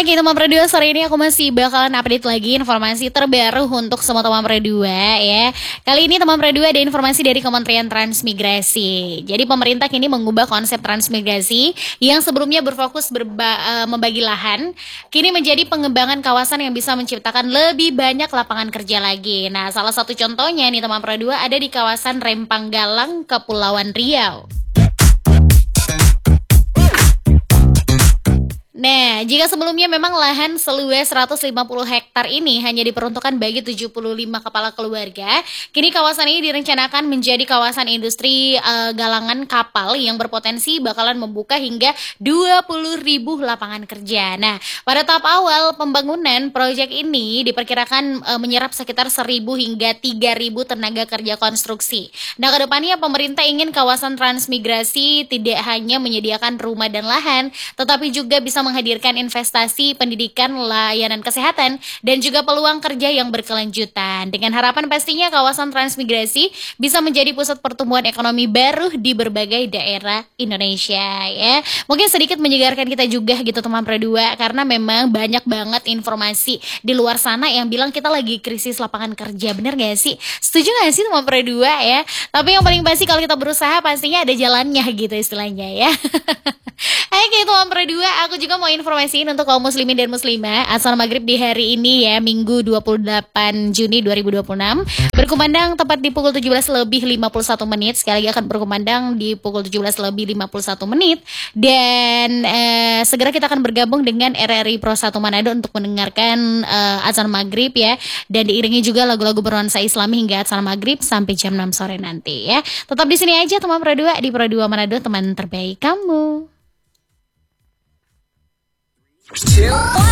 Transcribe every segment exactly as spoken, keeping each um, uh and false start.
Oke teman Pro dua, sore ini aku masih bakalan update lagi informasi terbaru untuk semua teman Pro dua ya. Kali ini teman Pro dua ada informasi dari Kementerian Transmigrasi. Jadi pemerintah kini mengubah konsep transmigrasi yang sebelumnya berfokus berba, uh, membagi lahan, kini menjadi pengembangan kawasan yang bisa menciptakan lebih banyak lapangan kerja lagi. Nah, salah satu contohnya nih teman Pro dua ada di kawasan Rempang Galang, Kepulauan Riau. Nah, jika sebelumnya memang lahan seluas seratus lima puluh hektar ini hanya diperuntukkan bagi tujuh puluh lima kepala keluarga, kini kawasan ini direncanakan menjadi kawasan industri uh, galangan kapal yang berpotensi bakalan membuka hingga dua puluh ribu lapangan kerja. Nah, pada tahap awal pembangunan proyek ini diperkirakan uh, menyerap sekitar seribu hingga tiga ribu tenaga kerja konstruksi. Nah, kedepannya pemerintah ingin kawasan transmigrasi tidak hanya menyediakan rumah dan lahan, tetapi juga bisa menghadirkan investasi, pendidikan, layanan kesehatan, dan juga peluang kerja yang berkelanjutan. Dengan harapan pastinya kawasan transmigrasi bisa menjadi pusat pertumbuhan ekonomi baru di berbagai daerah Indonesia ya. Mungkin sedikit menyegarkan kita juga gitu teman Pro dua, karena memang banyak banget informasi di luar sana yang bilang kita lagi krisis lapangan kerja. Bener gak sih? Setuju gak sih teman Pro dua ya? Tapi yang paling pasti kalau kita berusaha pastinya ada jalannya gitu istilahnya ya. Oke teman Pro dua, aku juga mau informasiin untuk kaum muslimin dan muslimah, azan maghrib di hari ini ya, Minggu dua puluh delapan Juni dua ribu dua puluh enam berkumandang tepat di pukul tujuh belas lebih lima puluh satu menit. Sekali lagi akan berkumandang di pukul tujuh belas lebih lima puluh satu menit. Dan eh, segera kita akan bergabung dengan R R I Pro satu Manado untuk mendengarkan eh, azan maghrib ya. Dan diiringi juga lagu-lagu bernuansa Islami hingga azan maghrib sampai jam enam sore nanti ya. Tetap di sini aja teman Pro dua, di Pro dua Manado, teman terbaik kamu.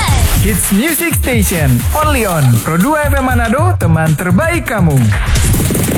Hits Music Station, only on Pro dua F M Manado, teman terbaik kamu.